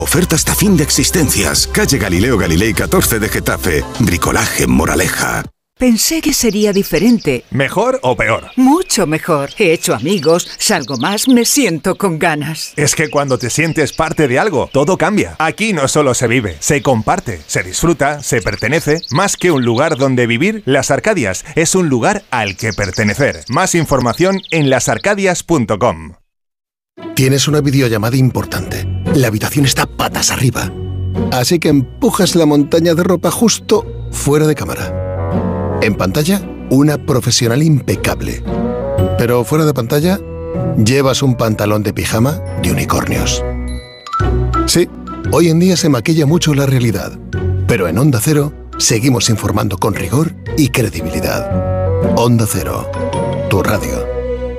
Oferta hasta fin de existencias. Calle Galileo Galilei 14 de Getafe. Bricolaje Moraleja. Pensé que sería diferente. ¿Mejor o peor? Mucho mejor. He hecho amigos, salgo más, me siento con ganas. Es que cuando te sientes parte de algo, todo cambia. Aquí no solo se vive, se comparte, se disfruta, se pertenece. Más que un lugar donde vivir, Las Arcadias es un lugar al que pertenecer. Más información en lasarcadias.com. Tienes una videollamada importante. La habitación está patas arriba. Así que empujas la montaña de ropa justo fuera de cámara. En pantalla, una profesional impecable. Pero fuera de pantalla, llevas un pantalón de pijama de unicornios. Sí, hoy en día se maquilla mucho la realidad. Pero en Onda Cero, seguimos informando con rigor y credibilidad. Onda Cero, tu radio.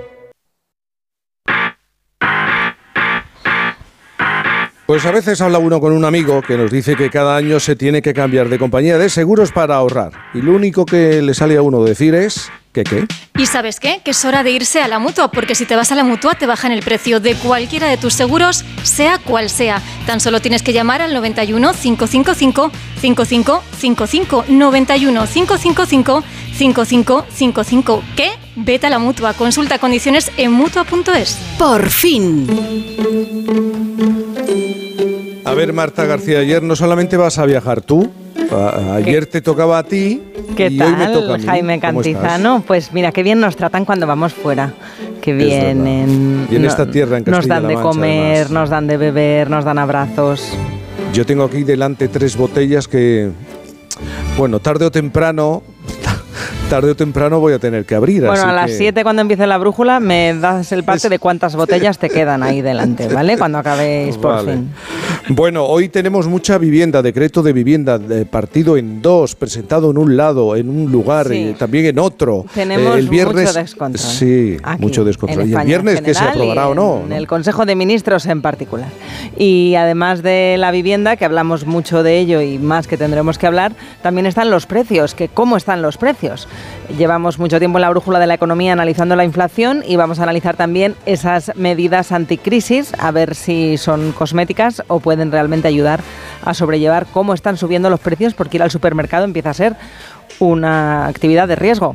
Pues a veces habla uno con un amigo que nos dice que cada año se tiene que cambiar de compañía de seguros para ahorrar. Y lo único que le sale a uno decir es... ¿Qué? ¿Y sabes qué? Que es hora de irse a la Mutua, porque si te vas a la Mutua te bajan el precio de cualquiera de tus seguros, sea cual sea. Tan solo tienes que llamar al 91 555 5555. 91 555 5555. ¿Qué? Vete a la Mutua. Consulta condiciones en Mutua.es. ¡Por fin! A ver, Marta García, ayer no solamente vas a viajar tú, ayer te tocaba a ti. ¿Qué y tal, hoy me toca a mí. Jaime Cantizano? Pues mira, qué bien nos tratan cuando vamos fuera. Qué bien. Y en esta tierra, en Castilla-La Mancha, nos dan de comer, además. nos dan de beber, nos dan abrazos. Yo tengo aquí delante 3 botellas que, bueno, tarde o temprano voy a tener que abrir. Bueno, así a las 7 cuando empiece la brújula me das el parte de cuántas botellas te quedan ahí delante, ¿vale? Cuando acabéis por fin. Bueno, hoy tenemos mucha vivienda, decreto de vivienda, partido en 2, presentado en un lado, en un lugar y también en otro. Tenemos el viernes, mucho descontrol. Sí, aquí, mucho descontrol. Y el viernes que se aprobará o no. En el Consejo de Ministros en particular. Y además de la vivienda, que hablamos mucho de ello y más que tendremos que hablar, también están los precios, que cómo están los precios. Llevamos mucho tiempo en la brújula de la economía analizando la inflación y vamos a analizar también esas medidas anticrisis, a ver si son cosméticas o pueden realmente ayudar a sobrellevar cómo están subiendo los precios, porque ir al supermercado empieza a ser una actividad de riesgo.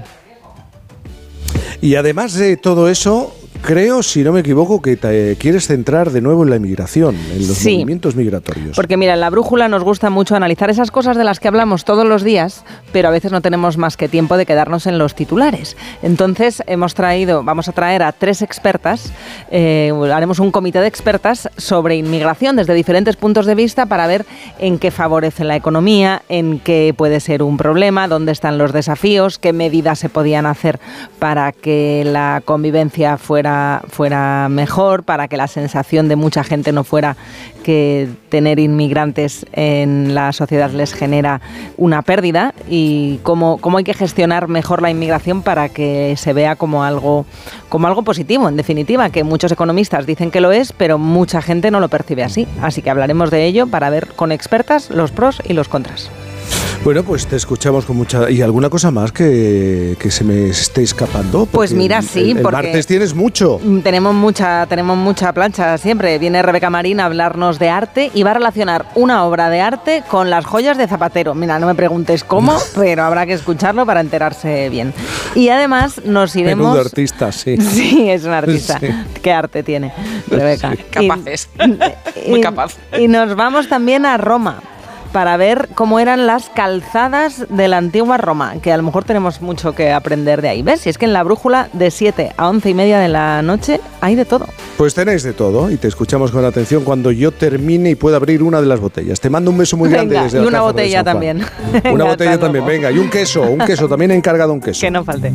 Y además de todo eso, creo, si no me equivoco, que te quieres centrar de nuevo en la inmigración, en los movimientos migratorios. Porque mira, en la brújula nos gusta mucho analizar esas cosas de las que hablamos todos los días, pero a veces no tenemos más que tiempo de quedarnos en los titulares. Entonces vamos a traer a 3 expertas, haremos un comité de expertas sobre inmigración desde diferentes puntos de vista para ver en qué favorece la economía, en qué puede ser un problema, dónde están los desafíos, qué medidas se podían hacer para que la convivencia fuera mejor, para que la sensación de mucha gente no fuera que tener inmigrantes en la sociedad les genera una pérdida, y cómo hay que gestionar mejor la inmigración para que se vea como algo positivo, en definitiva, que muchos economistas dicen que lo es, pero mucha gente no lo percibe así. Así que hablaremos de ello para ver con expertas los pros y los contras. Bueno, pues te escuchamos con mucha... ¿Y alguna cosa más que se me esté escapando? Porque pues mira, sí, el porque martes tienes mucho. Tenemos mucha plancha siempre. Viene Rebeca Marín a hablarnos de arte y va a relacionar una obra de arte con las joyas de Zapatero. Mira, no me preguntes cómo, pero habrá que escucharlo para enterarse bien. Y además nos iremos... Menudo artista, sí. Sí, es un artista. Sí. ¿Qué arte tiene, Rebeca? Sí. Capaces. Muy capaz. Y nos vamos también a Roma para ver cómo eran las calzadas de la antigua Roma, que a lo mejor tenemos mucho que aprender de ahí. ¿Ves? Si es que en la brújula de 7 a 11:30 de la noche hay de todo. Pues tenéis de todo y te escuchamos con atención cuando yo termine y pueda abrir una de las botellas. Te mando un beso muy grande desde y la una botella también. Una botella también, venga. Y un queso también he encargado un queso. Que no falte.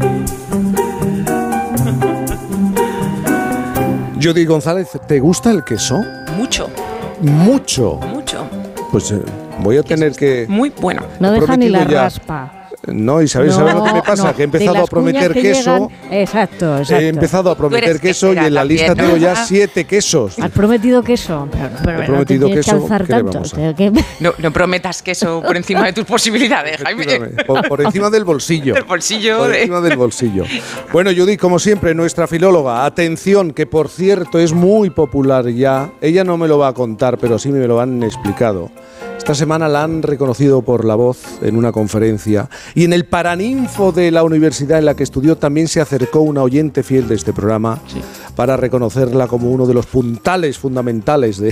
Jody González, ¿te gusta el queso? Mucho. ¿Mucho? Mucho. Pues voy a tener que... Muy bueno. No deja ni la raspa. No, ¿sabéis lo que me pasa? Que he empezado a prometer queso. Exacto. He empezado a prometer queso y en la lista tengo ya 7 quesos. ¿Has prometido queso? He prometido queso. No prometas queso por encima de tus posibilidades, Jaime. Por encima del bolsillo. Del bolsillo. Por encima del bolsillo. Bueno, Judith, como siempre, nuestra filóloga. Atención, que por cierto es muy popular ya. Ella no me lo va a contar, pero sí me lo han explicado. Esta semana la han reconocido por La Voz en una conferencia y en el Paraninfo de la universidad en la que estudió también se acercó una oyente fiel de este programa para reconocerla como uno de los puntales fundamentales de